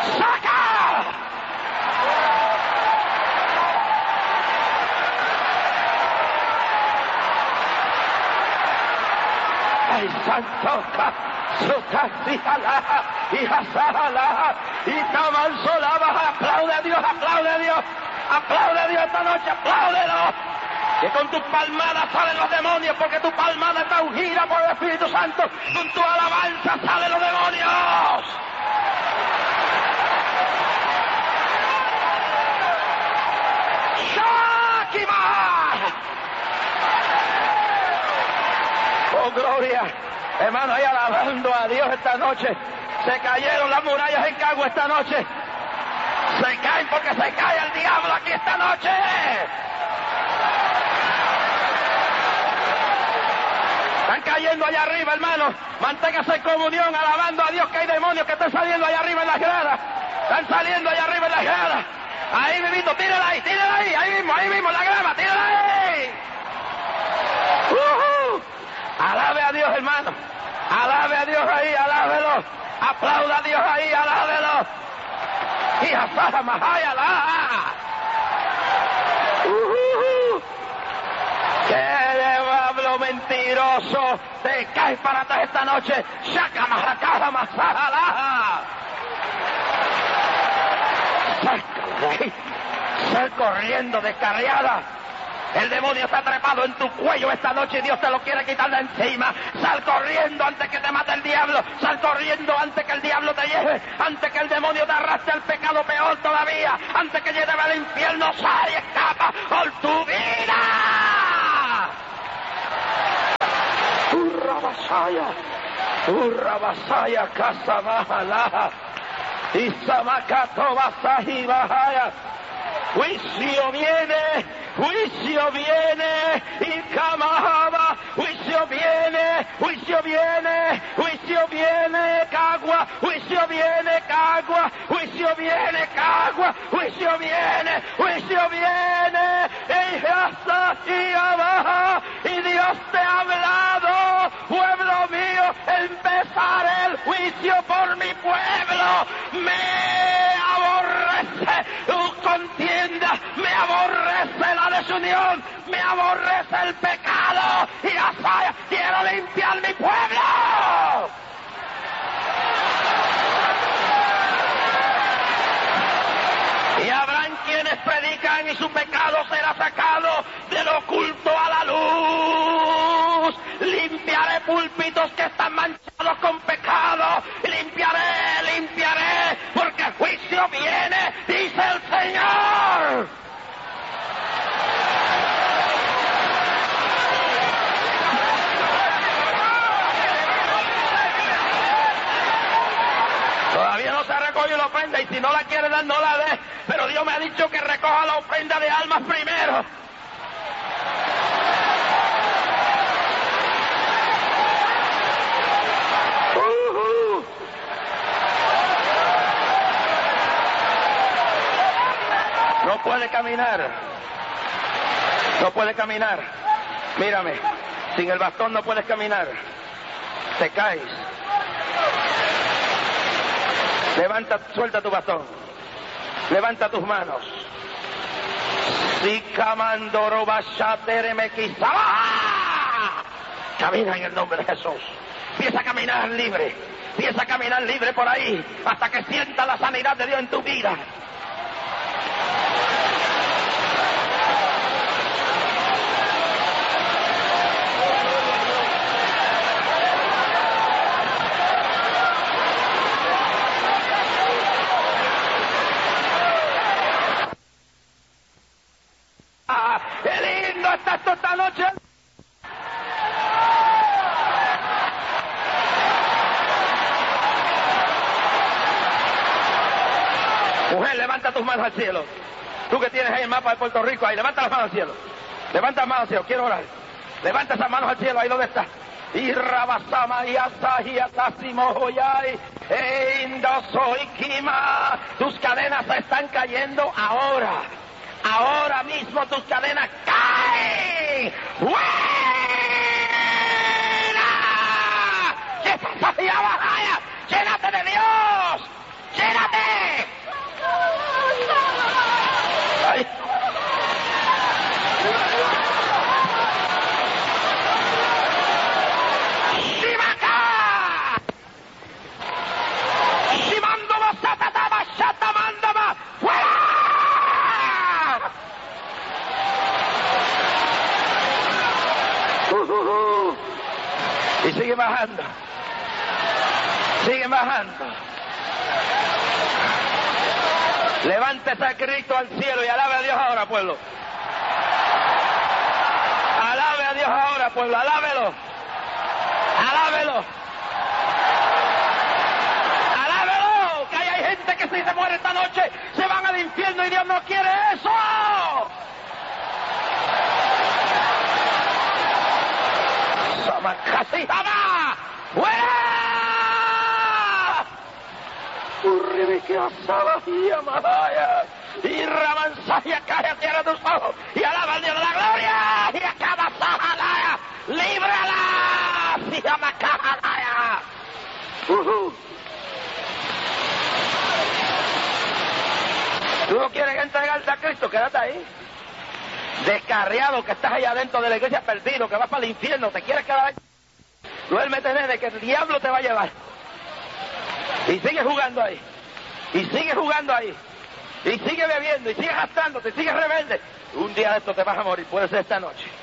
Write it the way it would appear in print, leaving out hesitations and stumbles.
¡Saca! ¡Ay, santo! ¡Sutasihala! ¡Hijasahala! ¡Y tamansolaba! ¡Aplaude a Dios! ¡Aplaude a Dios! ¡Aplaude a Dios esta noche! ¡Apláudelo! Que con tus palmadas salen los demonios, porque tu palmada está ungida por el Espíritu Santo. Con tu alabanza salen los demonios. ¡Shakima! ¡Oh, gloria! Hermano, ahí alabando a Dios esta noche. Se cayeron las murallas en Cagua esta noche. Se caen porque se cae el diablo aquí esta noche. Están cayendo allá arriba, hermano. Manténgase en comunión, alabando a Dios, que hay demonios que están saliendo allá arriba en las gradas. Están saliendo allá arriba en las gradas. Ahí, bebito, tírala ahí, ahí mismo, en la grama, tírala ahí. Alabe a Dios, hermano. Alabe a Dios ahí, alábelo. Aplauda a Dios ahí, alábelo. Y asaja mahayala. ¡Qué diablo mentiroso! Te caes para atrás esta noche. ¡Shaka mahakaja masajala! ¡Sácala de ahí! ¡Sal corriendo, descarriada! El demonio está atrapado en tu cuello esta noche y Dios te lo quiere quitar de encima. Sal corriendo antes que te mate el diablo. Sal corriendo antes que el diablo te lleve. Antes que el demonio te arrastre al pecado, peor todavía. Antes que lleve al infierno, sal y escapa por tu vida. Urra basaya, casa bajalaja. Y samakato basaji bajaya. Juicio viene, y Kamahaba, juicio viene, Cagua, juicio viene, Cagua, juicio viene, y abajo, y Dios te ha hablado, pueblo mío, empezaré el juicio por mi pueblo, me aborrece tu contienda, me aborrece la desunión, me aborrece el pecado, y Asaya, quiero limpiar mi pueblo. Y habrán quienes predican y su pecado será sacado del oculto a la luz. Limpiaré púlpitos que están manchados con pecado. Limpiaré, porque el juicio viene, dice el Señor. Todavía no se recogió la ofrenda y si no la quiere dar, no la dé. Pero Dios me ha dicho que recoja la ofrenda de almas primero. No puede caminar. No puede caminar. Mírame. Sin el bastón no puedes caminar. Te caes. Levanta, suelta tu bastón. Levanta tus manos. Camina en el nombre de Jesús. Empieza a caminar libre. Empieza a caminar libre por ahí hasta que sienta la sanidad de Dios en tu vida. ¡Qué lindo está esto esta noche! Mujer, levanta tus manos al cielo. Tú que tienes ahí el mapa de Puerto Rico, ahí, levanta las manos al cielo. Levanta las manos al cielo, quiero orar. Levanta esas manos al cielo, ahí donde está. Y rabasama y asaji atasimo joyai. Indosoikima. Tus cadenas se están cayendo ahora. Ahora mismo tus cadenas caen. ¡Fuera! ¡Llénate de Dios! ¡Llénate! Sigue bajando. Sigue bajando. Levántese a Cristo al cielo y alabe a Dios ahora, pueblo. Alabe a Dios ahora, pueblo. Alábelo. Alábelo. Alábelo. Que hay gente que si se muere esta noche se van al infierno y Dios no quiere eso. Casi jamás. ¡Fuera! Urribique asaba y amadaya. Y ramanzaya cae a tierra tus ojos. Y alaba al Dios de la gloria. Y acaba sajalaya. ¡Líbrala! ¡Si llama cajalaya! ¿Tú no quieres entregarte a Cristo? Quédate ahí. Descarriado que estás allá dentro de la iglesia perdido, que vas para el infierno, te quieres quedar ahí. Duérmete, nene, que el diablo te va a llevar. Y sigue jugando ahí. Y sigue jugando ahí. Y sigue bebiendo, y sigue gastándote, y sigue rebelde. Un día de esto te vas a morir, puede ser esta noche.